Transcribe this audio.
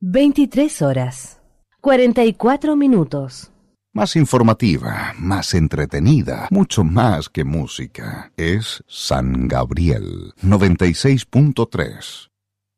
23 horas, 44 minutos. Más informativa, más entretenida, mucho más que música. Es San Gabriel 96.3.